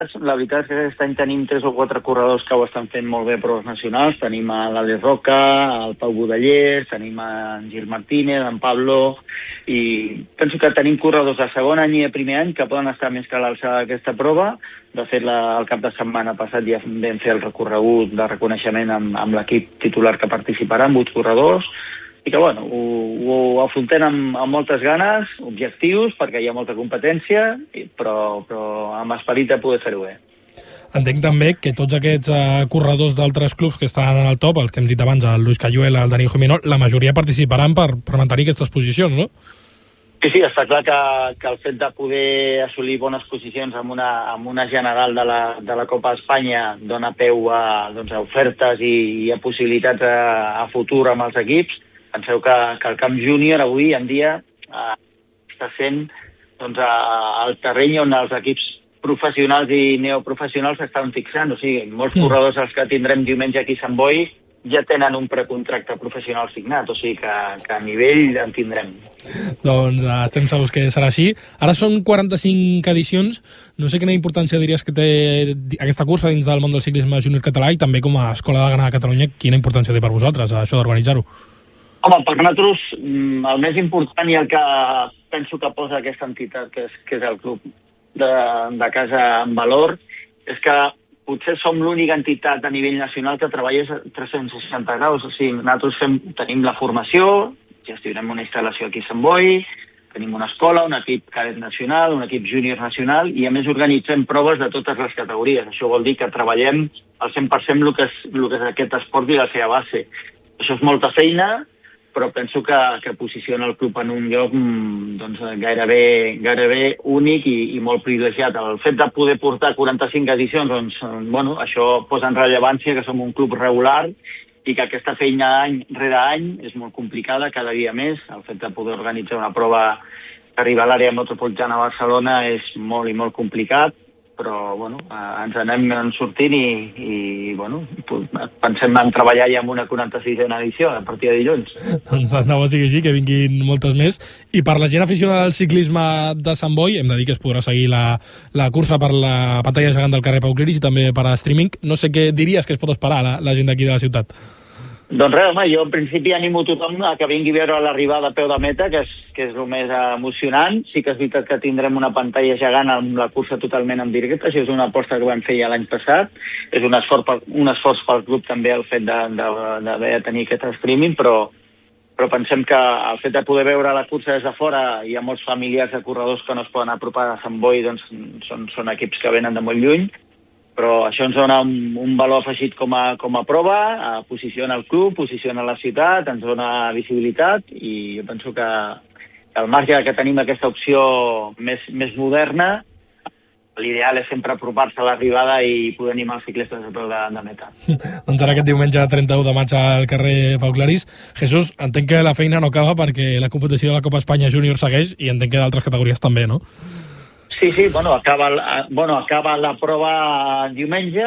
La veritat és que aquest any tenim 3 o 4 corredors que ho estan fent molt bé proves nacionals. Tenim a l'Àlex Roca, el Pau Budallers, tenim en Gil Martínez, en Pablo, i penso que tenim corredors de segon any i de primer any que poden estar més que a l'alçada d'aquesta prova. De fet, el cap de setmana passat ja vam fer el recorregut de reconeixement amb l'equip titular que participarà, amb 8 corredors, i que bueno, ho afrontem amb moltes ganes, objectius, perquè hi ha molta competència, però amb esperit de poder fer-ho bé. Entenc també que tots aquests corredors d'altres clubs que estan en el top, els que hem dit abans, el Luis Cayuela, el Dani Jimeno, la majoria participaran per mantenir aquestes posicions, no? Sí, està clar que el fet de poder assolir bones posicions amb una general de la Copa d'Espanya dona peu a ofertes i a possibilitats a futur amb els equips. Penseu que el camp júnior avui en dia està sent el terreny on els equips professionals i neoprofessionals s'estan fixant. O sigui, molts corredors els que tindrem diumenge aquí a Sant Boi ja tenen un precontracte professional signat, o sigui que a nivell en tindrem. Doncs estem segurs que serà així. Ara són 45 edicions. No sé quina importància diries que té aquesta cursa dins del món del ciclisme júnior català i també com a Escola de Granada de Catalunya, quina importància té per vosaltres això d'organitzar-ho? Home, per nosaltres el més important i el que penso que posa aquesta entitat, que és el club de casa en valor, és que potser som l'única entitat a nivell nacional que treballa a 360 graus. O sigui, nosaltres tenim la formació, gestionem una instal·lació aquí a Sant Boi, tenim una escola, un equip cadet nacional, un equip júnior nacional i a més organitzem proves de totes les categories. Això vol dir que treballem al 100% el que és aquest esport i la seva base. Això és molta feina, però penso que posiciona el club en un lloc gairebé únic i molt privilegiat. El fet de poder portar 45 edicions, això posa en rellevància que som un club regular i que aquesta feina any rere any és molt complicada, cada dia més. El fet de poder organitzar una prova que arriba a l'àrea metropolitana de Barcelona és molt i molt complicat, però ens anem sortint i pensem en treballar ja amb una 46a edició a partir de dilluns. Doncs no sigui així, que vinguin moltes més. I per la gent aficionada al ciclisme de Sant Boi, hem de dir que es podrà seguir la cursa per la pantalla gegant del carrer Pau Cleries i també per a streaming. No sé què diries que es pot esperar la gent d'aquí de la ciutat. Doncs res, home, jo en principi animo tothom a que vingui a veure l'arribada a peu de meta, que és el més emocionant. Sí que és veritat que tindrem una pantalla gegant amb la cursa totalment en directe, això és una aposta que vam fer ja l'any passat. És un esforç pel club també el fet d'haver de tenir aquest streaming, però pensem que el fet de poder veure la cursa des de fora, hi ha molts familiars de corredors que no es poden apropar a Sant Boi, doncs són equips que venen de molt lluny, però això ens dona un valor afegit com a prova, posiciona el club, posiciona la ciutat, ens dona visibilitat i jo penso que al marge que tenim aquesta opció més moderna, l'ideal és sempre apropar-se a l'arribada i poder animar els ciclistes a peu de meta. Doncs ara aquest diumenge 31 de maig al carrer Pau Cleries. Jesús, entenc que la feina no acaba perquè la competició de la Copa Espanya Júnior segueix i entenc que d'altres categories també, no? Sí, acaba la prova diumenge,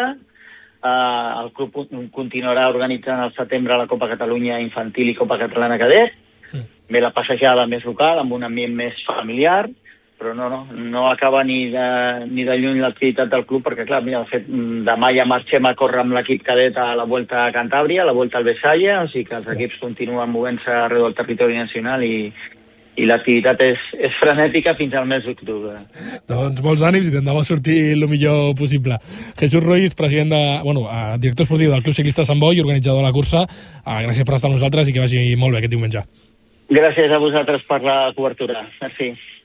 el club continuarà organitzant al setembre la Copa Catalunya Infantil i Copa Catalana Cadet, ve la passejada més local, amb un ambient més familiar, però no acaba ni de lluny l'activitat del club, perquè clar, mira, de fet, demà ja marxem a córrer amb l'equip cadet a la Vuelta a Cantàbria, a la Vuelta al Besaya, o sigui que els equips continuen movent-se arreu del territori nacional i l'activitat és frenètica fins al mes d'octubre. Doncs molts ànims i tant de bo sortir el millor possible. Jesús Ruiz, president director esportiu del Club Ciclista Sant Boi i organitzador de la cursa, gràcies per estar amb nosaltres i que vagi molt bé aquest diumenge. Gràcies a vosaltres per la cobertura. Merci.